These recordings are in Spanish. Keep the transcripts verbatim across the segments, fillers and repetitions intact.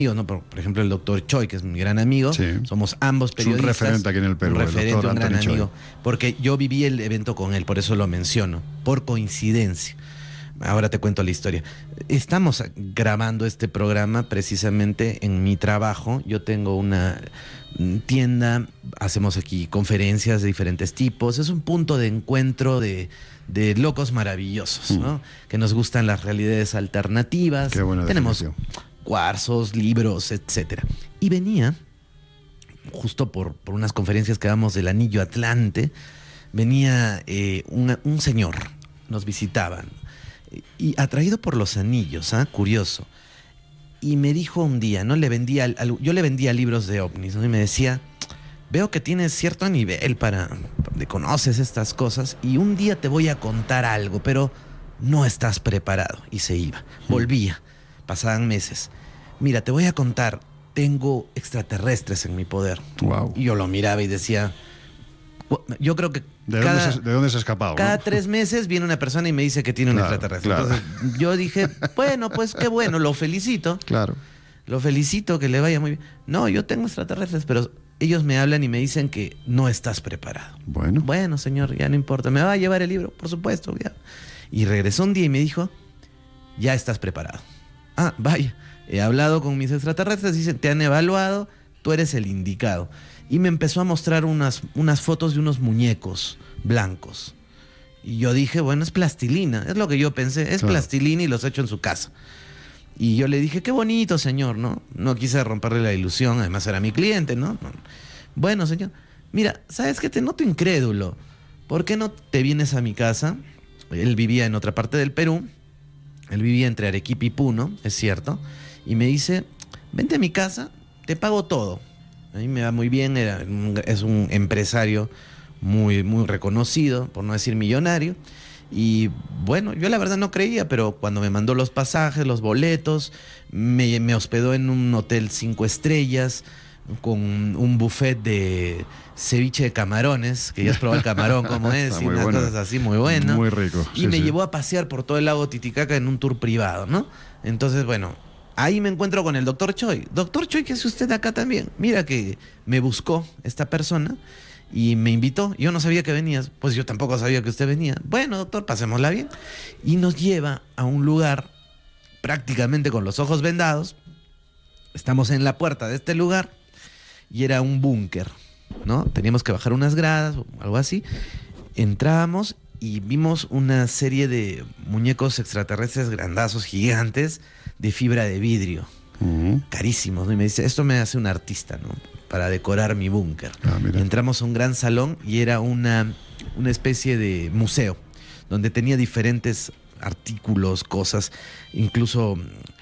¿no? Por, por ejemplo, el doctor Choi, que es mi gran amigo, Sí. somos ambos periodistas. Es un referente aquí en el Perú, Un el referente, doctor un gran Anthony Choi. amigo. Porque yo viví el evento con él, por eso lo menciono, por coincidencia. Ahora te cuento la historia. Estamos grabando este programa precisamente en mi trabajo. Yo tengo una tienda, hacemos aquí conferencias de diferentes tipos. Es un punto de encuentro de, de locos maravillosos, ¿no? Mm. Que nos gustan las realidades alternativas. Qué buena Tenemos definición. cuarzos, libros, etcétera. Y venía, justo por, por unas conferencias que damos del Anillo Atlante, venía eh, una, un señor, nos visitaban. Y atraído por los anillos, ¿ah? ¿eh? Curioso. Y me dijo un día, ¿no? Le vendía, al, yo le vendía libros de ovnis, ¿no? Y me decía, veo que tienes cierto nivel para, para conoces estas cosas y un día te voy a contar algo, pero no estás preparado. Y se iba. Volvía. Pasaban meses. Mira, te voy a contar, tengo extraterrestres en mi poder. Wow. Y yo lo miraba y decía, yo creo que ¿De, cada, dónde se, ¿De dónde se ha escapado? Cada ¿no? tres meses viene una persona y me dice que tiene un claro, extraterrestre. Claro. Entonces yo dije, bueno, pues qué bueno, lo felicito. Claro. Lo felicito, que le vaya muy bien. No, yo tengo extraterrestres, pero ellos me hablan y me dicen que no estás preparado. Bueno. Bueno, señor, ya no importa. ¿Me va a llevar el libro? Por supuesto, ya. Y regresó un día y me dijo, ya estás preparado. Ah, vaya. He hablado con mis extraterrestres, dicen, te han evaluado, tú eres el indicado. Y me empezó a mostrar unas, unas fotos de unos muñecos blancos. Y yo dije, bueno, es plastilina. Es lo que yo pensé, es claro. Plastilina y los he hecho en su casa. Y yo le dije, qué bonito, señor, ¿no? No quise romperle la ilusión, además era mi cliente, ¿no? Bueno, señor, mira, ¿sabes qué? Te noto incrédulo. ¿Por qué no te vienes a mi casa? Él vivía en otra parte del Perú. Él vivía entre Arequipa y Puno, es cierto. Y me dice, vente a mi casa, te pago todo. A mí me va muy bien, era un, es un empresario muy, muy reconocido, por no decir millonario. Y bueno, yo la verdad no creía, pero cuando me mandó los pasajes, los boletos, me, me hospedó en un hotel cinco estrellas, con un buffet de ceviche de camarones, que ya has probado el camarón como es, y unas bueno. cosas así muy buenas. Muy rico. Y sí, me sí. llevó a pasear por todo el lago Titicaca en un tour privado, ¿no? Entonces, bueno, ahí me encuentro con el doctor Choi. Doctor Choi, ¿qué hace usted acá también? Mira que me buscó esta persona y me invitó. Yo no sabía que venías, pues yo tampoco sabía que usted venía. Bueno, doctor, pasémosla bien. Y nos lleva a un lugar prácticamente con los ojos vendados. Estamos en la puerta de este lugar y era un búnker, ¿no? Teníamos que bajar unas gradas o algo así. Entrábamos y vimos una serie de muñecos extraterrestres grandazos, gigantes, de fibra de vidrio. Uh-huh. Carísimos, ¿no? Y me dice, esto me hace un artista, ¿no? Para decorar mi búnker. Ah, entramos a un gran salón y era una, una especie de museo, donde tenía diferentes artículos, cosas, incluso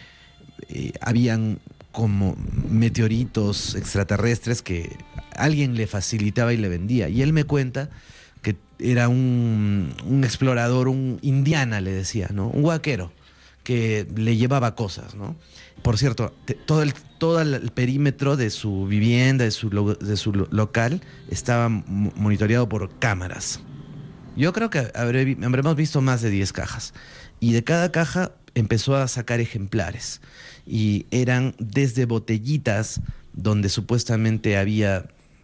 eh, habían como meteoritos extraterrestres que alguien le facilitaba y le vendía. Y él me cuenta que era un, un explorador, un indiana, le decía, ¿no? Un huaquero que le llevaba cosas, ¿no? Por cierto, te, todo, el, todo el perímetro de su vivienda, de su, lo, de su local, estaba monitoreado por cámaras. Yo creo que habré, habremos visto más de diez cajas. Y de cada caja empezó a sacar ejemplares. Y eran desde botellitas donde supuestamente había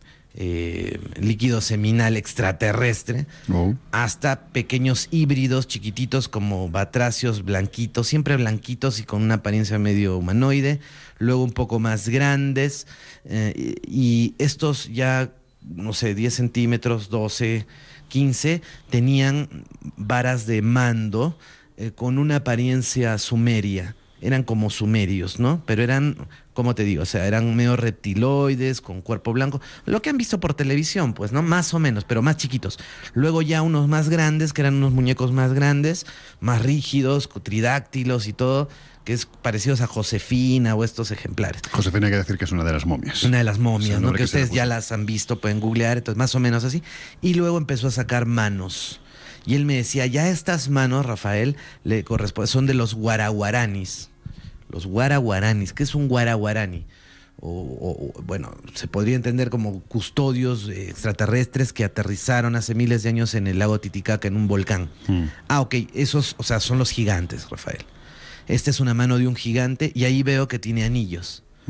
eh, líquido seminal extraterrestre, oh. hasta pequeños híbridos chiquititos como batracios blanquitos, siempre blanquitos y con una apariencia medio humanoide, luego un poco más grandes, eh, y estos ya, no sé, diez centímetros, doce, quince, tenían varas de mando eh, con una apariencia sumeria. Eran como sumerios, ¿no? Pero eran, ¿cómo te digo? O sea, eran medio reptiloides, con cuerpo blanco. Lo que han visto por televisión, pues, ¿no? Más o menos, pero más chiquitos. Luego ya unos más grandes, que eran unos muñecos más grandes, más rígidos, tridáctilos y todo, que es parecidos a Josefina o estos ejemplares. Josefina hay que decir que es una de las momias. Una de las momias, o sea, ¿no? Que ustedes ya las han visto, pueden googlear, entonces más o menos así. Y luego empezó a sacar manos. Y él me decía, ya estas manos, Rafael, le corresponden, son de los guaraguaranis. Los guaraguaranis. ¿Qué es un guaraguarani? O, o, bueno, se podría entender como custodios extraterrestres que aterrizaron hace miles de años en el lago Titicaca, en un volcán. Hmm. Ah, ok, esos, o sea, son los gigantes, Rafael. Esta es una mano de un gigante y ahí veo que tiene anillos.